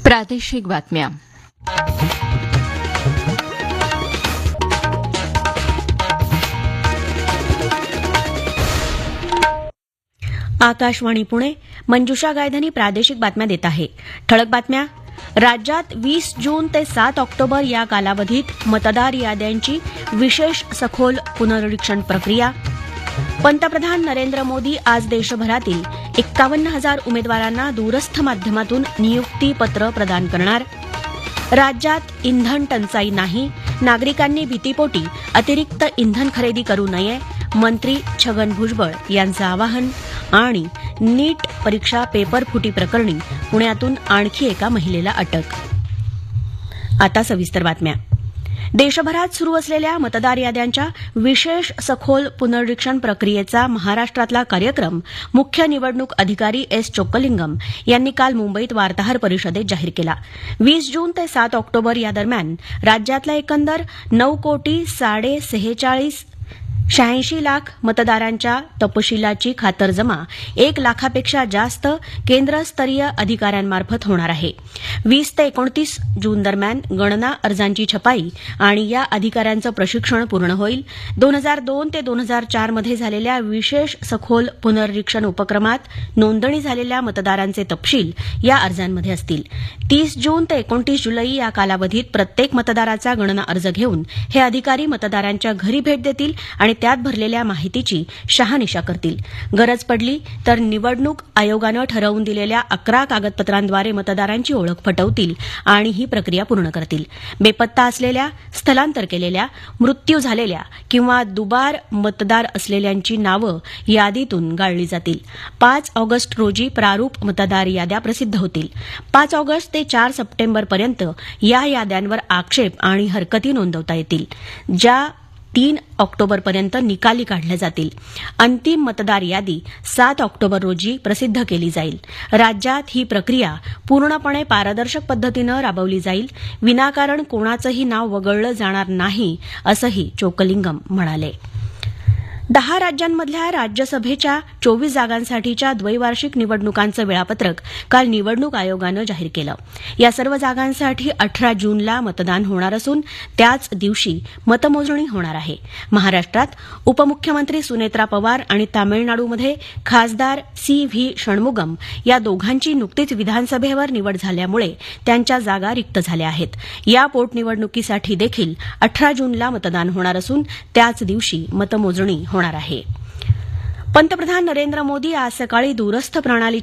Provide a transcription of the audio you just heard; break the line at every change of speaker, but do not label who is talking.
प्रादेशिक बातम्या.
आकाशवाणी पुणे. मंजुषा गायधनी प्रादेशिक बातम्या देत आहे. ठळक बातम्या. राज्यात 20 जून ते 7 ऑक्टोबर या कालावधीत मतदार याद्यांची विशेष सखोल पुनरीक्षण प्रक्रिया. पंतप्रधान नरेंद्र मोदी आज देशभरातील 51,000 उमेदवारांना दूरस्थ माध्यमातून नियुक्तीपत्र प्रदान करणार. राज्यात इंधन टंचाई नाही, नागरिकांनी भीतीपोटी अतिरिक्त इंधन खरेदी करू नये, मंत्री छगन भुजबळ यांचं आवाहन. आणि नीट परीक्षा पेपरफुटी प्रकरणी पुण्यातून आणखी एका महिलेला अटक. आता सविस्तर बातम्या. देशभरात सुरू असलेल्या मतदार याद्यांच्या विशेष सखोल पुनरीक्षण प्रक्रियेचा महाराष्ट्रातला कार्यक्रम मुख्य निवडणूक अधिकारी एस चोक्कलिंगम यांनी काल मुंबईत वार्ताहर परिषदेत जाहीर केला. 20 जून ते 7 ऑक्टोबर या दरम्यान राज्यातल्या एकंदर 9,46,86,00,000 मतदारांच्या तपशिलाची खातरजमा 1 लाखापेक्षा जास्त केंद्रस्तरीय अधिकाऱ्यांमार्फत होणार आहे. 20 ते 29 जून दरम्यान गणना अर्जांची छपाई आणि या अधिकाऱ्यांचं प्रशिक्षण पूर्ण होईल. 2002 ते 2004 मध्ये झालेल्या विशेष सखोल पुनरीक्षण उपक्रमात नोंदणी झालेल्या मतदारांचे तपशील या अर्जांमध्ये असतील. 30 जून ते 29 जुलै या कालावधीत प्रत्येक मतदाराचा गणना अर्ज घेऊन हे अधिकारी मतदारांच्या घरी भेट देतील आणि त्यात भरलेल्या माहितीची शहानिशा करतील. गरज पडली तर निवडणूक आयोगानं ठरवून दिलेल्या 11 कागदपत्रांद्वारे मतदारांची ओळख पटवतील आणि ही प्रक्रिया पूर्ण करतील. बेपत्ता असलेल्या, स्थलांतर केलेल्या, मृत्यू झालेल्या किंवा दुबार मतदार असलेल्यांची नावं यादीतून गाळली जातील. 5 ऑगस्ट रोजी प्रारूप मतदार याद्या प्रसिद्ध होतील. 5 ऑगस्ट ते 4 सप्टेंबरपर्यंत या याद्यांवर आक्षेप आणि हरकती नोंदवता येतील, ज्या 3 ऑक्टोबरपर्यंत निकाली काढल्या जातील. अंतिम मतदार यादी 7 ऑक्टोबर रोजी प्रसिद्ध केली जाईल. राज्यात ही प्रक्रिया पूर्णपणे पारदर्शक पद्धतीनं राबवली जाईल. विनाकारण कोणाचंही नाव वगळलं जाणार नाही, असंही चोक्कलिंगम म्हणाले. 10 राज्यांमधल्या राज्यसभेच्या 24 जागांसाठीच्या द्वैवार्षिक निवडणुकांचं वेळापत्रक काल निवडणूक आयोगानं जाहीर केलं. या सर्व जागांसाठी 18 जूनला मतदान होणार असून त्याच दिवशी मतमोजणी होणार आहे. महाराष्ट्रात उपमुख्यमंत्री सुनेत्रा पवार आणि तामिळनाडूमध्ये खासदार सी.व्ही. षण्मुगम या दोघांची नुकतीच विधानसभेवर निवड झाल्यामुळे त्यांच्या जागा रिक्त झाल्या आहेत. या पोटनिवडणुकीसाठी देखील 18 जूनला मतदान होणार असून त्याच दिवशी मतमोजणी होणार आहे. पंतप्रधान नरेंद्र मोदी आज सकाळी दूरस्थ प्रणालीच्या